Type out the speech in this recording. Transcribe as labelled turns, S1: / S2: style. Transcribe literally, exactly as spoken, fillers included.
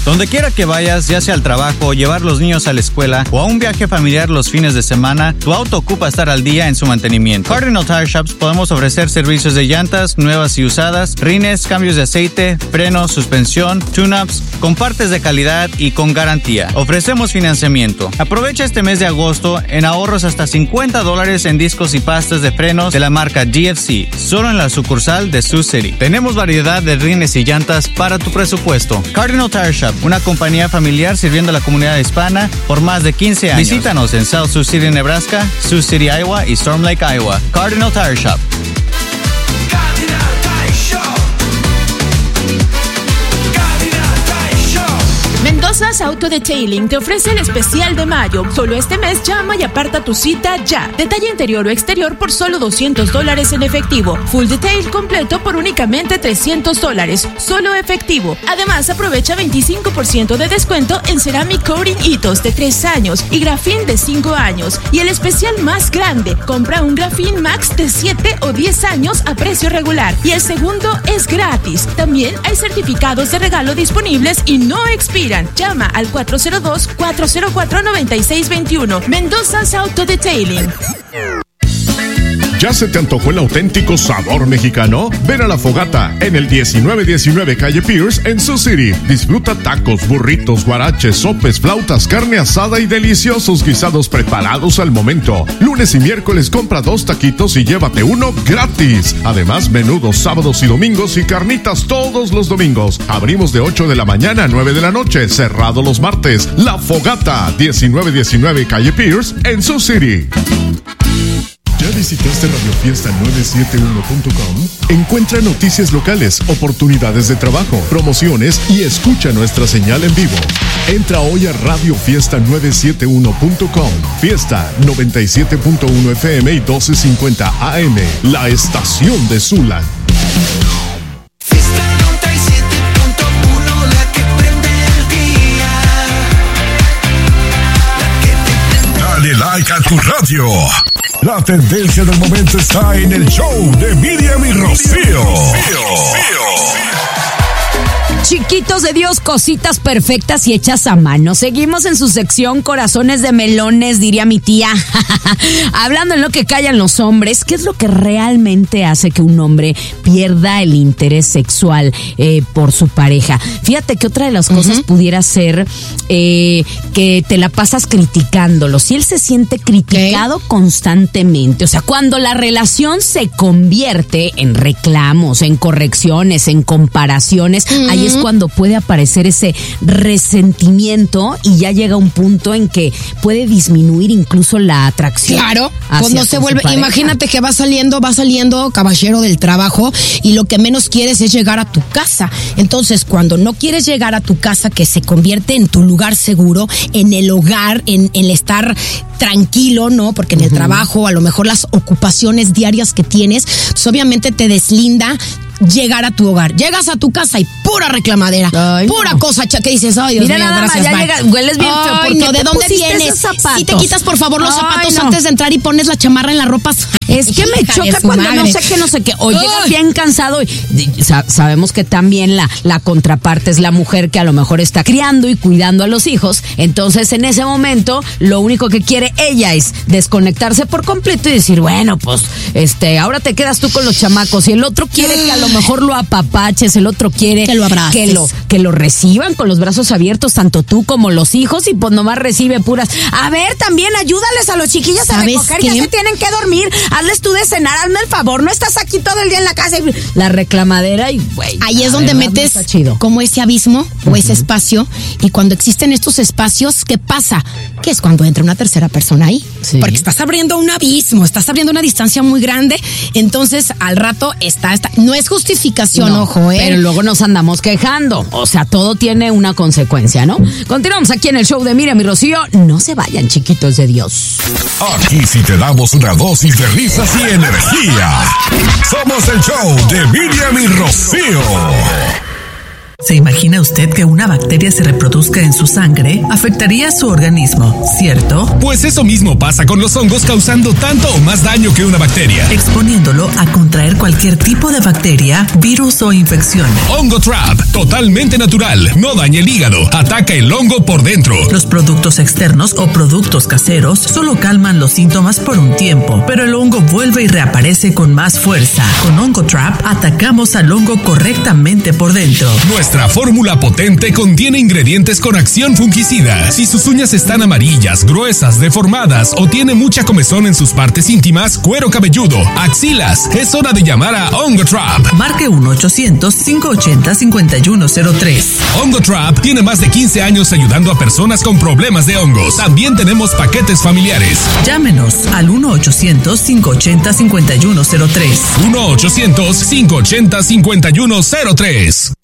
S1: Donde quiera que vayas, ya sea al trabajo, llevar los niños a la escuela o a un viaje familiar los fines de semana, tu auto ocupa estar al día en su mantenimiento. Cardinal Tire Shops podemos ofrecer servicios de llantas nuevas y usadas, rines, cambios de aceite, frenos, suspensión, tune-ups, con partes de calidad y con garantía. Ofrecemos financiamiento. Aprovecha este mes de agosto en ahorros hasta cincuenta dólares en discos y pastas de frenos de la marca G F C, solo en la sucursal de Sioux City. Tenemos variedad de rines y llantas para tu presupuesto. Cardinal Tire Shop, una compañía familiar sirviendo a la comunidad hispana por más de quince años. Visítanos en South Sioux City, Nebraska, Sioux City, Iowa y Storm Lake, Iowa. Cardinal Tire Shop.
S2: Mendoza's Auto Detailing te ofrece el especial de mayo. Solo este mes llama y aparta tu cita ya. Detalle interior o exterior por solo doscientos dólares en efectivo. Full detail completo por únicamente trescientos dólares. Solo efectivo. Además, aprovecha veinticinco por ciento de descuento en Ceramic Coating Hitos de tres años y Grafin de cinco años. Y el especial más grande, compra un Grafin Max de siete o diez años a precio regular. Y el segundo es gratis. También hay certificados de regalo disponibles y no expiran. Llama al cuatro cero dos, cuatro cero cuatro, nueve seis dos uno. Mendoza's Auto Detailing.
S3: ¿Ya se te antojó el auténtico sabor mexicano? Ven a La Fogata en el diecinueve diecinueve Calle Pierce en Sioux City. Disfruta tacos, burritos, guaraches, sopes, flautas, carne asada y deliciosos guisados preparados al momento. Lunes y miércoles compra dos taquitos y llévate uno gratis. Además, menudos sábados y domingos y carnitas todos los domingos. Abrimos de ocho de la mañana a nueve de la noche, cerrado los martes. La Fogata, diecinueve diecinueve Calle Pierce en Sioux City. ¿Ya visitaste radio fiesta nueve siete uno punto com? Encuentra noticias locales, oportunidades de trabajo, promociones y escucha nuestra señal en vivo. Entra hoy a radio fiesta nueve siete uno punto com. Fiesta noventa y siete punto uno F M y doce cincuenta A M. La estación de Zula.
S4: Fiesta noventa y siete punto uno, la que prende el día. La que te prende.
S5: Dale like a tu radio. La tendencia del momento está en el show de Miriam y Rocío.
S6: Chiquitos de Dios, cositas perfectas y hechas a mano. Seguimos en su sección Corazones de Melones, diría mi tía. Hablando en lo que callan los hombres, ¿qué es lo que realmente hace que un hombre pierda el interés sexual eh, por su pareja? Fíjate que otra de las cosas uh-huh. pudiera ser eh, que te la pasas criticándolo. Si él se siente criticado okay. constantemente, o sea, cuando la relación se convierte en reclamos, en correcciones, en comparaciones, uh-huh. ahí es cuando puede aparecer ese resentimiento y ya llega un punto en que puede disminuir incluso la atracción.
S7: Claro, cuando se vuelve, imagínate que va saliendo, va saliendo caballero del trabajo y lo que menos quieres es llegar a tu casa. Entonces, cuando no quieres llegar a tu casa, que se convierte en tu lugar seguro, en el hogar, en el estar tranquilo, ¿no? Porque en el uh-huh. trabajo, a lo mejor las ocupaciones diarias que tienes, pues obviamente te deslinda llegar a tu hogar. Llegas a tu casa y pura reclamadera, ay, pura no. cosa que dices, ay, Dios
S6: Mira,
S7: mío,
S6: nada
S7: gracias,
S6: más, ya llega, hueles bien feo.
S7: Ay, no, ¿de dónde vienes? Si te quitas, por favor, los ay, zapatos no. antes de entrar y pones la chamarra en la ropa.
S6: Es que me choca cuando madre. no sé qué, no sé qué. O llegas bien cansado y, y sa- sabemos que también la, la contraparte es la mujer que a lo mejor está criando y cuidando a los hijos. Entonces, en ese momento, lo único que quiere ella es desconectarse por completo y decir, bueno, pues, este, ahora te quedas tú con los chamacos y el otro quiere que a lo mejor lo apapaches, el otro quiere
S7: que lo abraces,
S6: que lo, que lo reciban con los brazos abiertos, tanto tú como los hijos, y pues nomás recibe puras. A ver, también ayúdales a los chiquillos a recoger, qué? ya se tienen que dormir. Hazles tú de cenar, hazme el favor, no estás aquí todo el día en la casa. Y la reclamadera y güey.
S7: Ahí es donde metes no como ese abismo o uh-huh. ese espacio, y cuando existen estos espacios, ¿qué pasa? Que es cuando entra una tercera persona ahí. Sí. Porque estás abriendo un abismo, estás abriendo una distancia muy grande, entonces al rato está, está no es justificación, no, ojo, ¿eh?
S6: Pero luego nos andamos quejando, o sea, todo tiene una consecuencia, ¿no? Continuamos aquí en el show de Miriam y Rocío. No se vayan, chiquitos de Dios.
S5: Aquí sí te damos una dosis de risas y energía. Somos el show de Miriam y Rocío.
S8: ¿Se imagina usted que una bacteria se reproduzca en su sangre? Afectaría su organismo, ¿cierto?
S9: Pues eso mismo pasa con los hongos, causando tanto o más daño que una bacteria,
S8: exponiéndolo a contraer cualquier tipo de bacteria, virus o infección.
S9: Hongo Trap, totalmente natural, no daña el hígado, ataca el hongo por dentro.
S8: Los productos externos o productos caseros solo calman los síntomas por un tiempo, pero el hongo vuelve y reaparece con más fuerza. Con Hongo Trap atacamos al hongo correctamente por dentro.
S9: Nuestra fórmula potente contiene ingredientes con acción fungicida. Si sus uñas están amarillas, gruesas, deformadas o tiene mucha comezón en sus partes íntimas, cuero cabelludo, axilas, es hora de llamar a Hongo Trap.
S8: Marque uno ochocientos, cinco ochenta, cincuenta y uno cero tres.
S9: Hongo Trap tiene más de quince años ayudando a personas con problemas de hongos. También tenemos paquetes familiares.
S8: Llámenos al uno ochocientos, cinco ochenta, cincuenta y uno cero tres.
S9: uno ochocientos, cinco ochenta, cincuenta y uno cero tres.